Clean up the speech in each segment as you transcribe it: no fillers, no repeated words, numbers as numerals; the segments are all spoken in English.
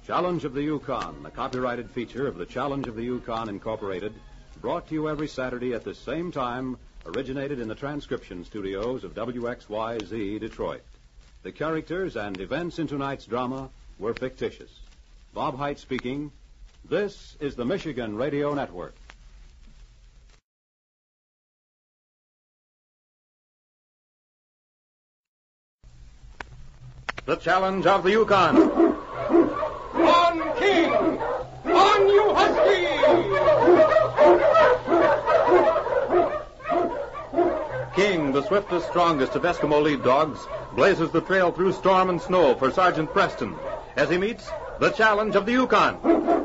Challenge of the Yukon, a copyrighted feature of the Challenge of the Yukon Incorporated, brought to you every Saturday at this same time, originated in the transcription studios of WXYZ Detroit. The characters and events in tonight's drama were fictitious. Bob Hite speaking. This is the Michigan Radio Network. The Challenge of the Yukon. On, King! On, you husky! King, the swiftest, strongest of Eskimo lead dogs, blazes the trail through storm and snow for Sergeant Preston as he meets the Challenge of the Yukon.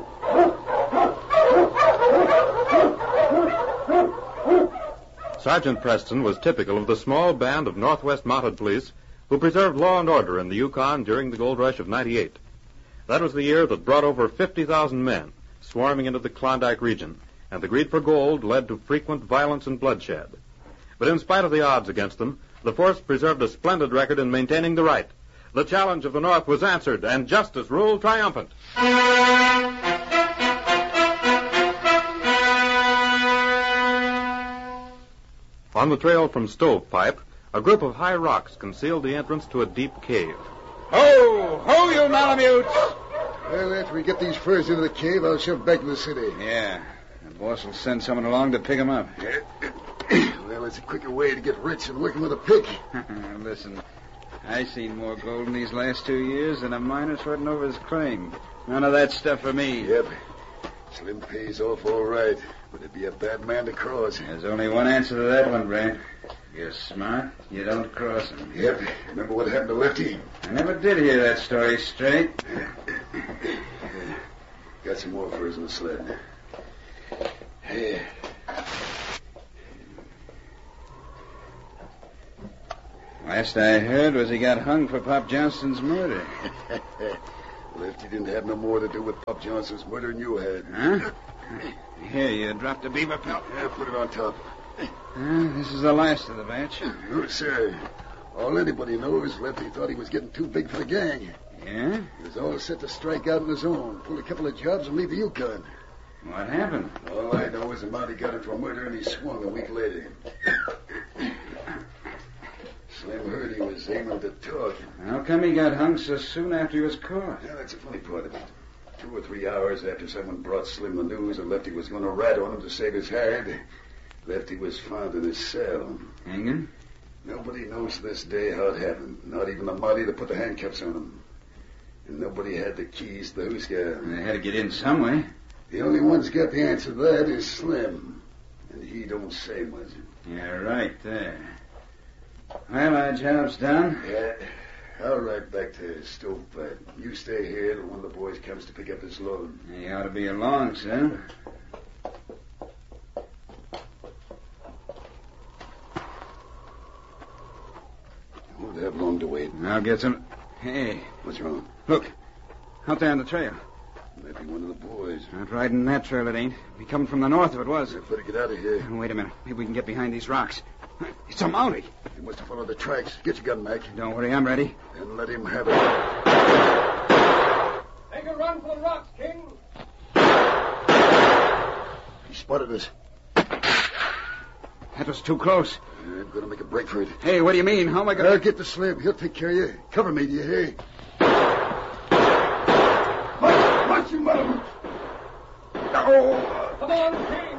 Sergeant Preston was typical of the small band of Northwest Mounted Police who preserved law and order in the Yukon during the gold rush of '98. That was the year that brought over 50,000 men swarming into the Klondike region, and the greed for gold led to frequent violence and bloodshed. But in spite of the odds against them, the force preserved a splendid record in maintaining the right. The challenge of the North was answered, and justice ruled triumphant. On the trail from Stovepipe, a group of high rocks concealed the entrance to a deep cave. Ho! Ho, you Malamutes! Well, after we get these furs into the cave, I'll shove back to the city. Yeah. The boss will send someone along to pick them up. Well, it's a quicker way to get rich than working with a pick. Listen, I seen more gold in these last 2 years than a miner sweating over his claim. None of that stuff for me. Yep. Slim pays off all right, but it'd be a bad man to cross. There's only one answer to that one, Brant. You're smart, you don't cross him. Yep. Remember what happened to Lefty? I never did hear that story straight. Got some more furs in the sled. Hey. Last I heard was he got hung for Pop Johnston's murder. Lefty didn't have no more to do with Pop Johnston's murder than you had. Huh? Here, you dropped a beaver pelt. Yeah, put it on top. This is the last of the batch. Oh, sir. All anybody knows, Lefty thought he was getting too big for the gang. Yeah? He was all set to strike out on his own, pull a couple of jobs, and leave the Yukon. What happened? All I know is the Mountie got him for murder, and he swung a week later. Slim heard he was aiming to talk. How come he got hung so soon after he was caught? Yeah, that's the funny part of it. 2 or 3 hours after someone brought Slim the news that Lefty was going to rat on him to save his hide, Lefty was found in his cell. Hanging? Nobody knows to this day how it happened. Not even the Mountie that put the handcuffs on him. And nobody had the keys to the Huska. They had to get in some way. The only one's got the answer to that is Slim. And he don't say much. Yeah, right there. Well, our job's done. Yeah. I'll ride back to Stovepipe. You stay here till one of the boys comes to pick up his load. He ought to be along, son. Won't have long to wait. I'll get some... Hey. What's wrong? Look. Out there on the trail. Might be one of the boys. Not riding that trail, it ain't. Be coming from the north if it was. I better get out of here. Wait a minute. Maybe we can get behind these rocks. It's a Mountie. He must have followed the tracks. Get your gun, Mac. Don't worry, I'm ready. And let him have it. Take a run for the rocks, King. He spotted us. That was too close. I'm going to make a break for it. Hey, what do you mean? How am I going I'll get the Slim. He'll take care of you. Cover me, do you hear? Watch you, mother. Oh. Come on, King.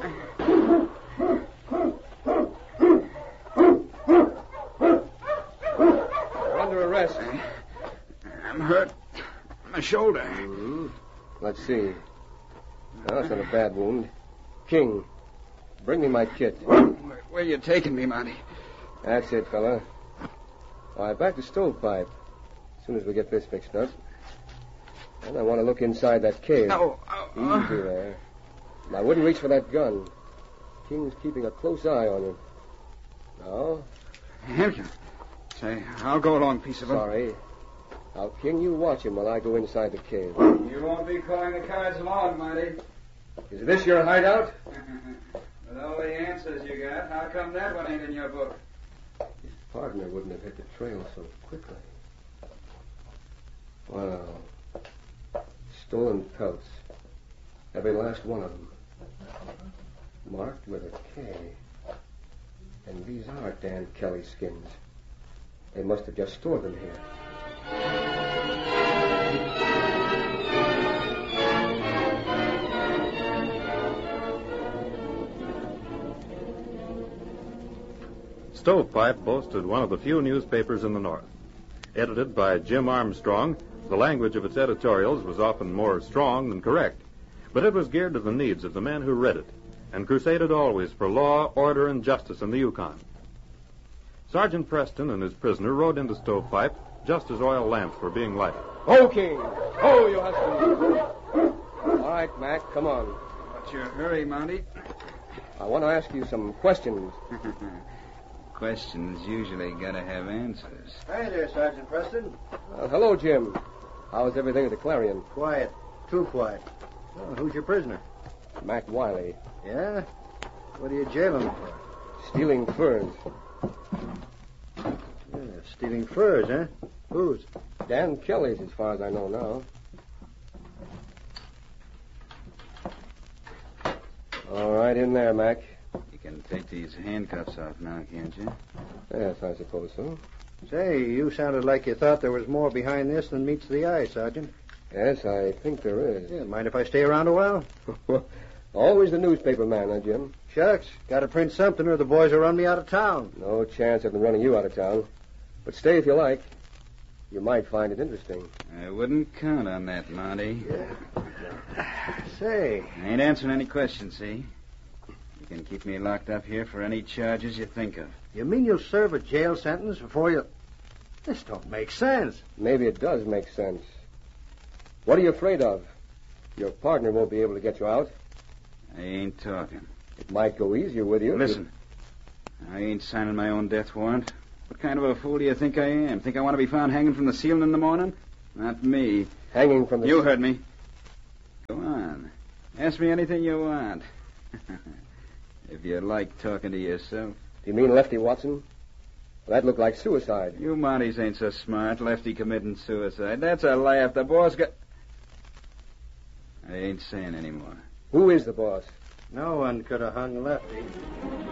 You're under arrest. I'm hurt. My shoulder. Mm-hmm. Let's see. No, that's not a bad wound. King, bring me my kit. Where you taking me, Monty? That's it, fella. All right, back to Stovepipe. As soon as we get this fixed up. And I want to look inside that cave. No. Easy there. And I wouldn't reach for that gun. King's keeping a close eye on you. No? Say, I'll go along, piece of him. Sorry. Now, King, you watch him while I go inside the cave. You won't be calling the cards along, Monty. Is this your hideout? With all the answers you got, how come that one ain't in your book? His partner wouldn't have hit the trail so quickly. Well, Stolen pelts. Every last one of them. Marked with a K. And these are Dan Kelly skins. They must have just stored them here. Stovepipe boasted one of the few newspapers in the North. Edited by Jim Armstrong, the language of its editorials was often more strong than correct, but it was geared to the needs of the men who read it, and crusaded always for law, order, and justice in the Yukon. Sergeant Preston and his prisoner rode into Stovepipe just as oil lamps were being lighted. Ho, King! Ho, you husband! All right, Mac, come on. What's your hurry, Monty? I want to ask you some questions. Questions usually gotta have answers. Hi there, Sergeant Preston. Hello, Jim. How's everything at the Clarion? Quiet. Too quiet. Oh, who's your prisoner? Mac Wiley. Yeah? What do you jail him for? Stealing furs. Yeah, stealing furs, huh? Whose? Dan Kelly's, as far as I know now. All right, in there, Mac. You can take these handcuffs off now, can't you? Yes, I suppose so. Say, you sounded like you thought there was more behind this than meets the eye, Sergeant. Yes, I think there is. Yeah, mind if I stay around a while? Always the newspaper man, huh, Jim? Shucks, gotta print something or the boys will run me out of town. No chance of them running you out of town. But stay if you like. You might find it interesting. I wouldn't count on that, Monty. Say, I ain't answering any questions, see? You can keep me locked up here for any charges you think of. you mean you'll serve a jail sentence before you... This don't make sense. Maybe it does make sense. What are you afraid of? Your partner won't be able to get you out. I ain't talking. It might go easier with you. Listen, I ain't signing my own death warrant. What kind of a fool do you think I am? Think I want to be found hanging from the ceiling in the morning? Not me. Hanging from the... You heard me. Go on. Ask me anything you want. If you like talking to yourself. Do you mean Lefty Watson? Well, that looked like suicide. You Monties ain't so smart. Lefty committing suicide. That's a laugh. The boss got... I ain't saying any more. Who is the boss? No one could have hung Lefty.